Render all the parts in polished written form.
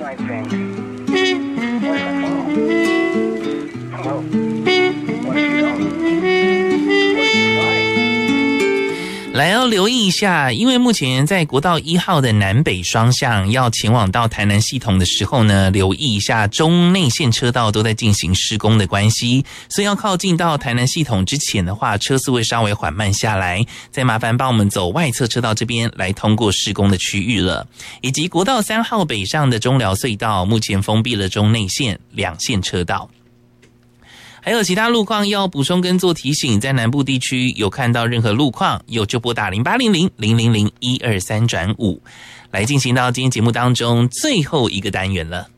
my friend. Where's my phone? Hello? What have you done? What did you find? 来要留意一下，因为目前在国道1号的南北双向要前往到台南系统的时候呢，留意一下中内线车道都在进行施工的关系，所以要靠近到台南系统之前的话，车速会稍微缓慢下来，再麻烦帮我们走外侧车道这边来通过施工的区域了。以及国道3号北上的中寮隧道，目前封闭了中内线2线车道。还有其他路况要补充跟做提醒，在南部地区有看到任何路况，有就拨打0800-000-123-5来进行到今天节目当中最后一个单元了。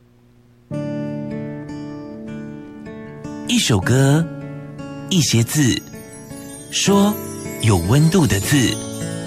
一首歌，一些字，说有温度的字。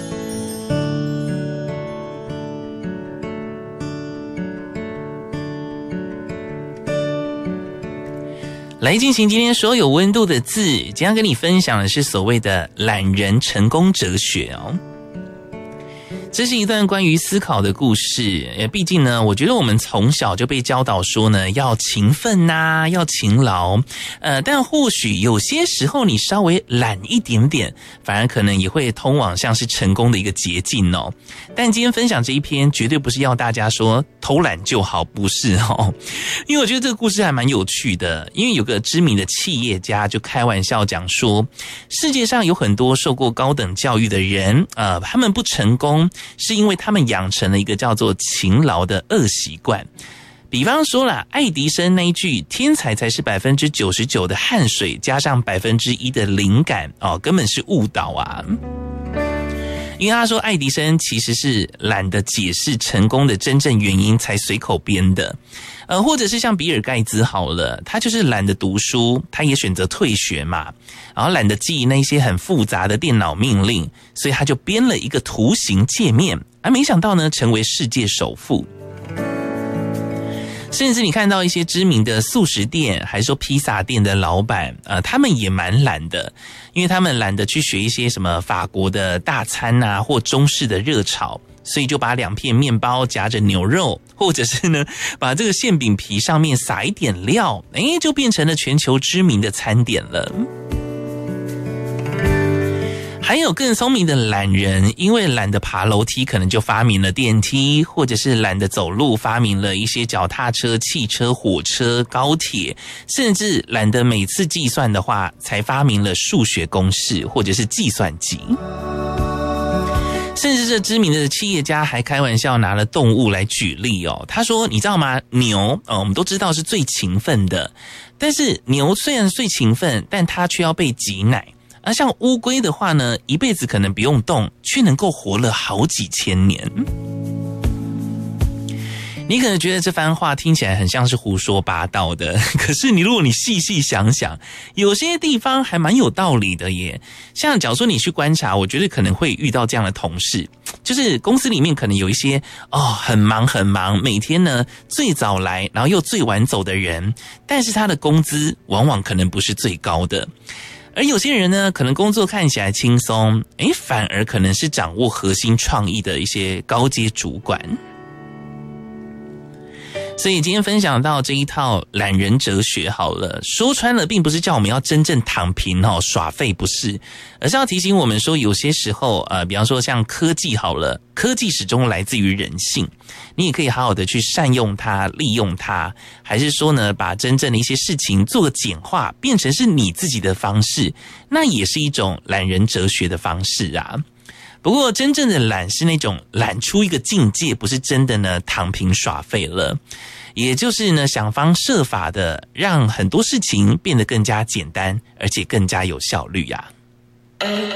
来进行今天说有温度的字，今天跟你分享的是所谓的懒人成功哲学哦。这是一段关于思考的故事，毕竟呢，我觉得我们从小就被教导说呢，要勤奋啊，要勤劳，但或许有些时候你稍微懒一点点，反而可能也会通往像是成功的一个捷径哦。但今天分享这一篇，绝对不是要大家说偷懒就好，不是哦。因为我觉得这个故事还蛮有趣的，因为有个知名的企业家就开玩笑讲说，世界上有很多受过高等教育的人，他们不成功，是因为他们养成了一个叫做勤劳的恶习惯。比方说啦，爱迪生那一句天才才是 99% 的汗水加上 1% 的灵感根本是误导啊。因为他说爱迪生其实是懒得解释成功的真正原因才随口编的。或者是像比尔盖茨好了，他就是懒得读书，他也选择退学嘛，然后懒得记那些很复杂的电脑命令，所以他就编了一个图形界面，没想到呢成为世界首富。甚至你看到一些知名的素食店还是说披萨店的老板，他们也蛮懒的，因为他们懒得去学一些什么法国的大餐啊，或中式的热炒，所以就把2片面包夹着牛肉，或者是呢把这个馅饼皮上面撒一点料，就变成了全球知名的餐点了。还有更聪明的懒人，因为懒得爬楼梯，可能就发明了电梯，或者是懒得走路，发明了一些脚踏车、汽车、火车、高铁，甚至懒得每次计算的话，才发明了数学公式或者是计算机。甚至这知名的企业家还开玩笑拿了动物来举例哦。他说你知道吗，牛我们都知道是最勤奋的，但是牛虽然最勤奋，但它却要被挤奶。而像乌龟的话呢，一辈子可能不用动，却能够活了好几千年。你可能觉得这番话听起来很像是胡说八道的，可是如果你细细想想，有些地方还蛮有道理的耶。像假如说你去观察，我觉得可能会遇到这样的同事，就是公司里面可能有一些很忙，每天呢最早来，然后又最晚走的人，但是他的工资往往可能不是最高的。而有些人呢，可能工作看起来轻松，反而可能是掌握核心创意的一些高阶主管。所以今天分享到这一套懒人哲学好了，说穿了并不是叫我们要真正躺平耍废，不是，而是要提醒我们说，有些时候比方说像科技好了，科技始终来自于人性，你也可以好好的去善用它，利用它，还是说呢，把真正的一些事情做个简化，变成是你自己的方式，那也是一种懒人哲学的方式啊。不过真正的懒是那种懒出一个境界，不是真的呢躺平耍废了，也就是呢想方设法的让很多事情变得更加简单，而且更加有效率啊。